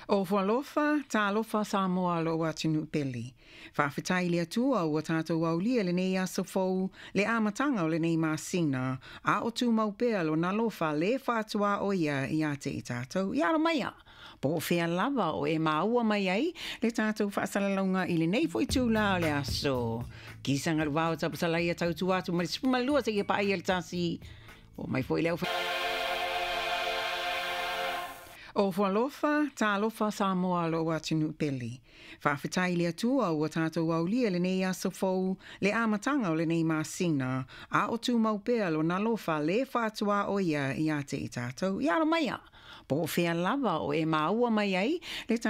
O whalofa, tā lofa Samoa lo atinu peli. Whawhitai le atua ua tātou au lia le nei asa fau, le amatanga o le nei māsina, a o tū maupea lo na lofa le whātua o ia i a te i tātou. Iara maia, po whea lava o e maua mai ai, le tātou whaasalalonga i le nei fwoi tūla o le aso. Kisanga luwao taputalai a tautu atu, ma le spumalua se ia pa ai le tāsi, o mai fwoi leo O whalofa, tā lofa Samoa lo atinu peli. Whawhitai le atua ua tātou au lia le nei asa fau, le amatanga o le nei māsina, a o tū maupea lo na lofa le whātua o ia i a te i tātou. Iara maia, po whea lava o e maua mai ai, le